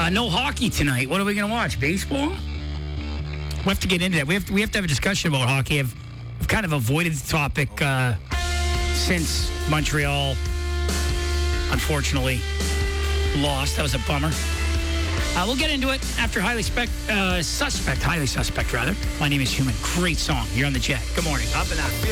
No hockey tonight. What are we going to watch? Baseball? We have to get into that. We have to have a discussion about hockey. I've kind of avoided the topic since Montreal, unfortunately, lost. That was a bummer. We'll get into it after Highly Suspect. My name is Human. Great song. You're on the Jet. Good morning. Up and out.